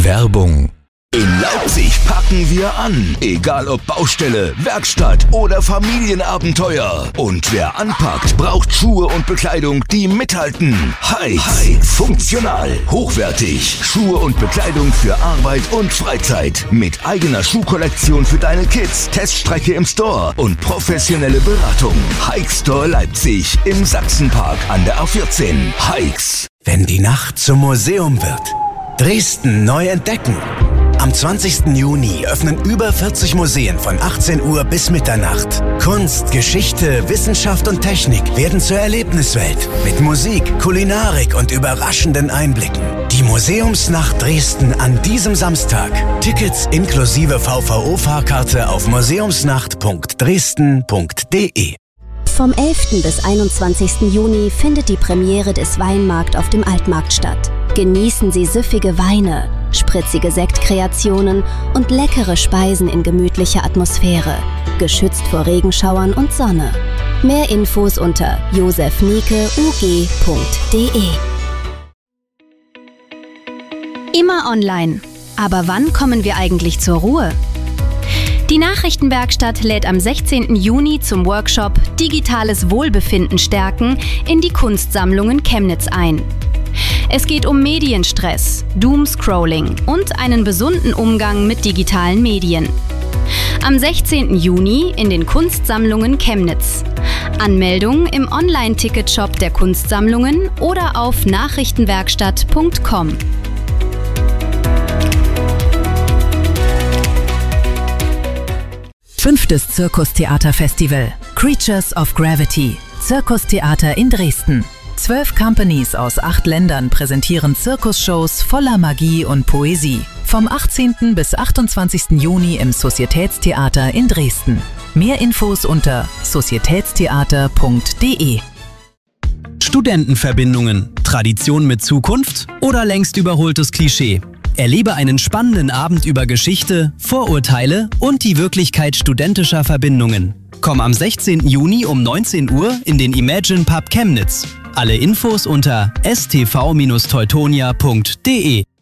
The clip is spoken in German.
Werbung. In Leipzig packen wir an. Egal ob Baustelle, Werkstatt oder Familienabenteuer. Und wer anpackt, braucht Schuhe und Bekleidung, die mithalten. Hikes. Funktional, hochwertig. Schuhe und Bekleidung für Arbeit und Freizeit. Mit eigener Schuhkollektion für deine Kids, Teststrecke im Store und professionelle Beratung. Hike Store Leipzig im Sachsenpark an der A14. Hikes. Wenn die Nacht zum Museum wird. Dresden neu entdecken. Am 20. Juni öffnen über 40 Museen von 18 Uhr bis Mitternacht. Kunst, Geschichte, Wissenschaft und Technik werden zur Erlebniswelt. Mit Musik, Kulinarik und überraschenden Einblicken. Die Museumsnacht Dresden an diesem Samstag. Tickets inklusive VVO-Fahrkarte auf museumsnacht.dresden.de. Vom 11. bis 21. Juni findet die Premiere des Weinmarkt auf dem Altmarkt statt. Genießen Sie süffige Weine, spritzige Sektkreationen und leckere Speisen in gemütlicher Atmosphäre, geschützt vor Regenschauern und Sonne. Mehr Infos unter josefniekeug.de. Immer online. Aber wann kommen wir eigentlich zur Ruhe? Die Nachrichtenwerkstatt lädt am 16. Juni zum Workshop Digitales Wohlbefinden stärken in die Kunstsammlungen Chemnitz ein. Es geht um Medienstress, Doomscrolling und einen gesunden Umgang mit digitalen Medien. Am 16. Juni in den Kunstsammlungen Chemnitz. Anmeldung im Online-Ticketshop der Kunstsammlungen oder auf nachrichtenwerkstatt.com. 5. Zirkustheaterfestival Creatures of Gravity. Zirkustheater in Dresden. 12 Companies aus 8 Ländern präsentieren Zirkusshows voller Magie und Poesie. Vom 18. bis 28. Juni im Societätstheater in Dresden. Mehr Infos unter societätstheater.de. Studentenverbindungen. Tradition mit Zukunft oder längst überholtes Klischee? Erlebe einen spannenden Abend über Geschichte, Vorurteile und die Wirklichkeit studentischer Verbindungen. Komm am 16. Juni um 19 Uhr in den Imagine Pub Chemnitz. Alle Infos unter stv-teutonia.de.